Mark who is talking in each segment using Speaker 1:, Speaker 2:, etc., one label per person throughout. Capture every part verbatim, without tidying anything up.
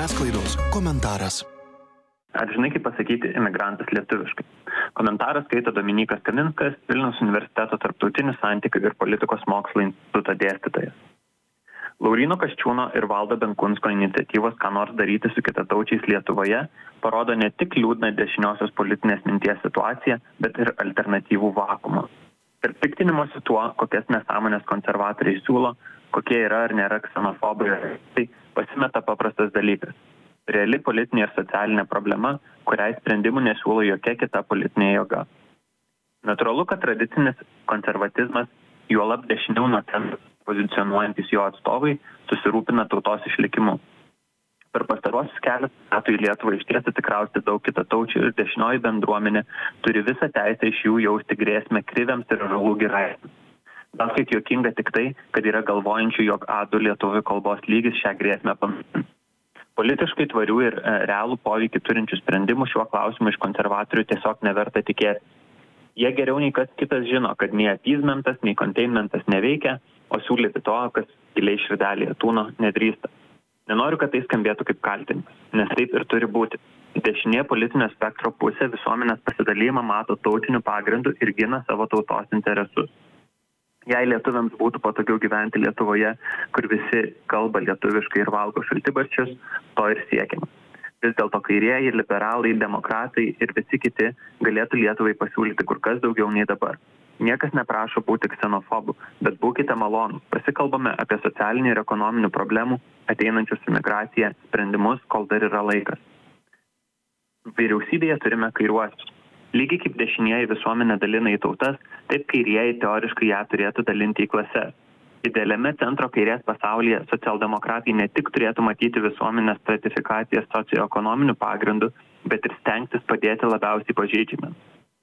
Speaker 1: Žiniasklaidos komentaras.
Speaker 2: Ar žinai, kaip pasakyti imigrantas lietuviškai? Komentarą skaito Dominykas Kaminskas, Vilniaus universiteto tarptautinių santykių ir politikos mokslo instituto dėstytojas. Lauryno Kasčiūno ir Valdo Benkunsko iniciatyvos ką nors daryti su kitataučiais Lietuvoje parodo ne tik liūdną dešiniosios politinės minties situaciją, bet ir alternatyvų vakuumą. Per piktinimosi tuo, kokias nesąmonės konservatoriai siūlo, kokie yra ar nėra ksenofobai, tai pasimeta paprastas dalykas. Reali politinė ir socialinė problema, kuriai sprendimų nesiūlo jokia kita politinė jėga. Natūralu, kad tradicinis konservatizmas, juolab dešiniau nuo centro pozicionuojantis jo atstovai, susirūpina tautos išlikimu. Per pastaruosius keletą metų į Lietuvą išties atsikrausti daug kitataučių ir dešinioji bendruomenė turi visą teisę iš jų jausti grėsmę kriviams ir žalų giraitėms. Gal kiek juokinga tik tai, kad yra galvojančių, jog A du lietuvių kalbos lygis šią grėsmę panaikins. Politiškai tvarių ir realų poveikį turinčių sprendimų šiuo klausimu iš konservatorių tiesiog neverta tikėti. Jie geriau nei kas kitas žino, kad nei appeasementas, nei containmentas neveikia, o siūlyti to, kas giliai širdelėje tūno, nedrįsta. Nenoriu, kad tai skambėtų kaip kaltinimas, nes taip ir turi būti. Dešinė politinio spektro pusė visuomenės pasidalymą mato tautiniu pagrindu ir gina savo tautos interesus. Jei lietuviams būtų patogiau gyventi Lietuvoje, kur visi kalba lietuviškai ir valgo šaltibarščius, to ir siekiama. Vis dėlto kairieji, liberalai, demokratai ir visi kiti galėtų Lietuvai pasiūlyti kur kas daugiau nei dabar. Niekas neprašo būti ksenofobų, bet būkite malonūs. Pasikalbame apie socialinių ir ekonominių problemų, ateinančių su migracija, sprendimus, kol dar yra laikas. Vyriausybėje turime kairiuosius. Lygiai kaip dešinieji visuomenė dalina į tautas, taip kairieji teoriškai ją turėtų dalinti į klases. Idealiame centro kairės pasaulyje socialdemokratai ne tik turėtų matyti visuomenės stratifikacijas socioekonominių pagrindų, bet ir stengtis padėti labiausiai pažeidžiamiems.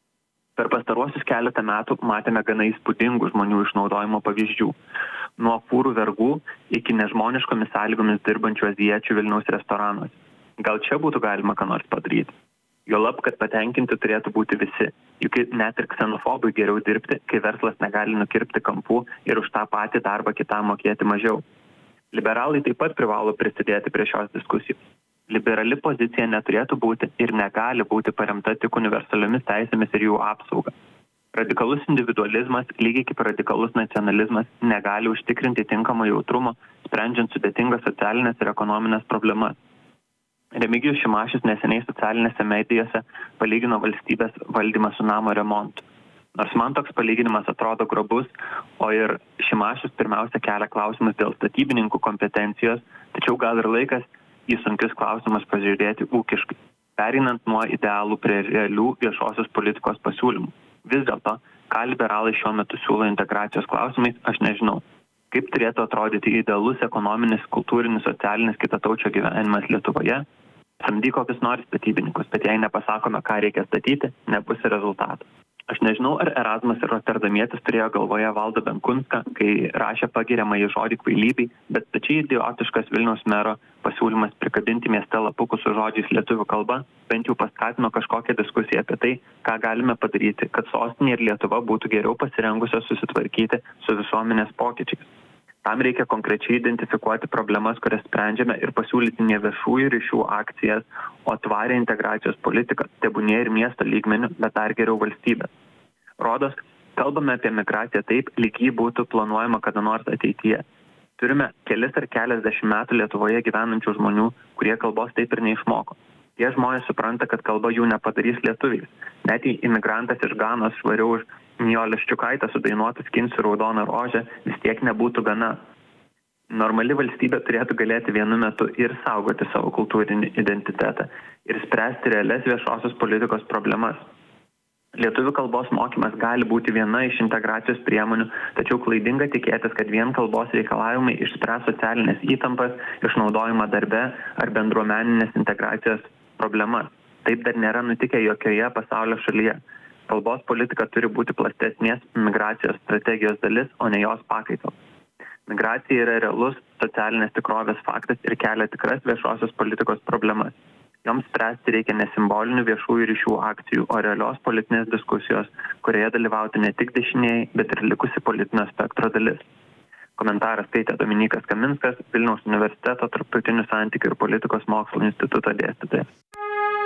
Speaker 2: Per pastaruosius keletą metų matėme gana įspūdingų žmonių išnaudojimo pavyzdžių. Nuo fūrų vergų iki nežmoniškomis sąlygomis dirbančių azijiečių Vilniaus restoranuose. Gal čia būtų galima ką nors padaryti? Juolab, kad patenkinti turėtų būti visi, juk net ir ksenofobui geriau dirbti, kai verslas negali nukirpti kampų ir už tą patį darbą kitam mokėti mažiau. Liberalai taip pat privalo prisidėti prie šios diskusijos. Liberali pozicija neturėtų būti ir negali būti paremta tik universaliomis teisėmis ir jų apsauga. Radikalus individualizmas, lygiai kaip radikalus nacionalizmas, negali užtikrinti tinkamo jautrumo, sprendžiant sudėtingas socialinės ir ekonominės problemas. Remigijus Šimašius neseniai socialinėse medijose palygino valstybės valdymą su namo remontu. Nors man toks palyginimas atrodo grobus, o ir Šimašius pirmiausia kelia klausimus dėl statybininkų kompetencijos, tačiau gal ir laikas į sunkius klausimus pažiūrėti ūkiškai, pereinant nuo idealų prie realių viešosios politikos pasiūlymų. Vis dėlto, ką liberalai šiuo metu siūlo integracijos klausimais, aš nežinau. Kaip turėtų atrodyti idealus ekonominis, kultūrinis, socialinis kitataučio gyvenimas Lietuvoje? Samdyk kokius nori statybininkus, bet jei nepasakome, ką reikia statyti, nebus rezultatų. Aš nežinau, ar Erasmas ir Rotterdamietis turėjo galvoje Valdą Benkunską, kai rašė pagiriamąjį žodį kvailybei, bet tačiai idiotiškas Vilniaus mero pasiūlymas prikabinti mieste lapukus su žodžiais lietuvių kalba bent jau paskatino kažkokią diskusiją apie tai, ką galime padaryti, kad sostinė ir Lietuva būtų geriau pasirengusios susitvarkyti su visuomenės pokyčiais. Tam reikia konkrečiai identifikuoti problemas, kurias sprendžiame ir pasiūlyti ne viešųjų ryšių akcijas, o tvarę integracijos politiką, tebūnie ir miesto lygmenių, bet dar geriau valstybės. Rodos, kalbame apie migraciją taip, lyg jį būtų planuojama kada nors ateityje. Turime kelis ar keliasdešimt metų Lietuvoje gyvenančių žmonių, kurie kalbos taip ir neišmoko. Tie žmonės supranta, kad kalba jų nepadarys lietuviais. Net jei imigrantas iš Ganos švariau už Nijolės Ščiukaitę sudainuotų Skinsiu raudoną rožę, vis tiek nebūtų gana. Normali valstybė turėtų galėti vienu metu ir saugoti savo kultūrinį identitetą ir spręsti realias viešosios politikos problemas. Lietuvių kalbos mokymas gali būti viena iš integracijos priemonių, tačiau klaidinga tikėtis, kad vien kalbos reikalavimai išspręs socialinės įtampas, išnaudojimą darbe ar bendruomeninės integracijos problemas. Taip dar nėra nutikę jokioje pasaulio šalyje. Kalbos politika turi būti platesnės migracijos strategijos dalis, o ne jos pakaitalas. Migracija yra realus socialinės tikrovės faktas ir kelia tikras viešosios politikos problemas. Joms spręsti reikia ne simbolinių viešųjų ryšių akcijų, o realios politinės diskusijos, kurioje dalyvautų ne tik dešinieji, bet ir likusi politinio spektro dalis. Komentarą skaitė Dominykas Kaminskas, Vilniaus universiteto tarptautinių santykių ir politikos mokslų instituto dėstytojas.